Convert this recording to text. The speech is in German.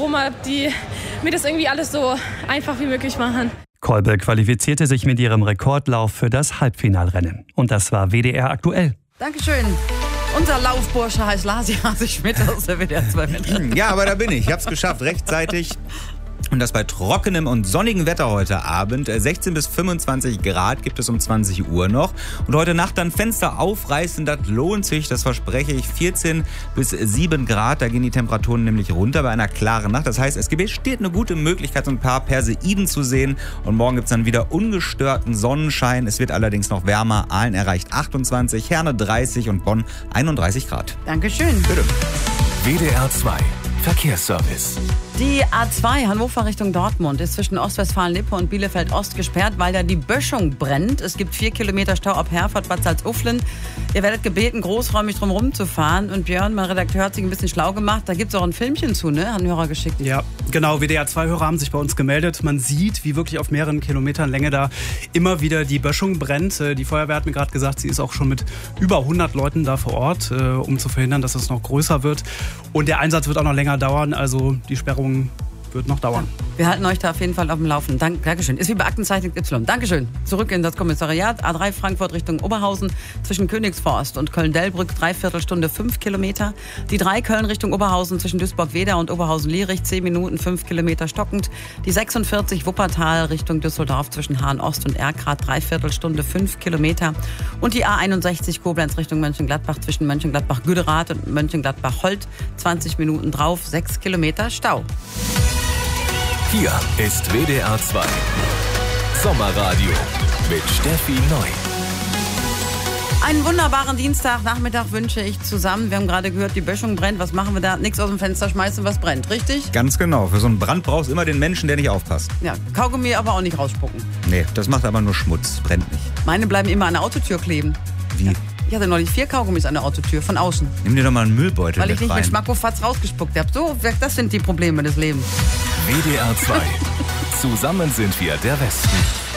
Oma, die mir das irgendwie alles so einfach wie möglich machen. Kolbe qualifizierte sich mit ihrem Rekordlauf für das Halbfinalrennen. Und das war WDR aktuell. Dankeschön. Unser Laufbursche heißt Lars Schmidt aus der WDR 2 Mitte. Ja, aber da bin ich. Ich habe es geschafft, rechtzeitig. Und das bei trockenem und sonnigem Wetter heute Abend. 16 bis 25 Grad gibt es um 20 Uhr noch. Und heute Nacht dann Fenster aufreißen, das lohnt sich, das verspreche ich. 14 bis 7 Grad, da gehen die Temperaturen nämlich runter bei einer klaren Nacht. Das heißt, es besteht eine gute Möglichkeit, so ein paar Perseiden zu sehen. Und morgen gibt es dann wieder ungestörten Sonnenschein. Es wird allerdings noch wärmer. Aalen erreicht 28, Herne 30 und Bonn 31 Grad. Dankeschön. Bitte. WDR 2 Verkehrsservice. Die A2 Hannover Richtung Dortmund ist zwischen Ostwestfalen-Lippe und Bielefeld-Ost gesperrt, weil da die Böschung brennt. Es gibt 4 Kilometer Stau ab Herford, Bad Salzuflen. Ihr werdet gebeten, großräumig drumherum zu fahren. Und Björn, mein Redakteur, hat sich ein bisschen schlau gemacht. Da gibt es auch ein Filmchen zu, ne? Haben Hörer geschickt. Ja, genau. WDR-2-Hörer haben sich bei uns gemeldet. Man sieht, wie wirklich auf mehreren Kilometern Länge da immer wieder die Böschung brennt. Die Feuerwehr hat mir gerade gesagt, sie ist auch schon mit über 100 Leuten da vor Ort, um zu verhindern, dass es noch größer wird. Und der Einsatz wird auch noch länger dauern. Also die Sperrung wird noch dauern. Wir halten euch da auf jeden Fall auf dem Laufenden. Dankeschön. Ist wie bei Aktenzeichen Y. Dankeschön. Zurück in das Kommissariat. A3 Frankfurt Richtung Oberhausen zwischen Königsforst und Köln-Dellbrück 3/4 Stunde 5 Kilometer. Die 3 Köln Richtung Oberhausen zwischen Duisburg-Wedau und Oberhausen-Lierich 10 Minuten 5 Kilometer stockend. Die 46 Wuppertal Richtung Düsseldorf zwischen Hahn-Ost und Erkrath 3/4 Stunde 5 Kilometer. Und die A61 Koblenz Richtung Mönchengladbach zwischen Mönchengladbach-Güderath und Mönchengladbach-Holt 20 Minuten drauf, 6 Kilometer Stau. Hier ist WDR 2 Sommerradio mit Steffi Neu. Einen wunderbaren Dienstagnachmittag wünsche ich zusammen. Wir haben gerade gehört, die Böschung brennt. Was machen wir da? Nichts aus dem Fenster schmeißen, was brennt, richtig? Ganz genau. Für so einen Brand brauchst du immer den Menschen, der nicht aufpasst. Ja, Kaugummi aber auch nicht rausspucken. Nee, das macht aber nur Schmutz. Brennt nicht. Meine bleiben immer an der Autotür kleben. Wie? Ja. Ich hatte neulich 4 Kaugummis an der Autotür, von außen. Nimm dir doch mal einen Müllbeutel Weil ich mit nicht rein. mit Schmackofatz rausgespuckt habe. So, das sind die Probleme des Lebens. WDR 2 Zusammen sind wir der Westen.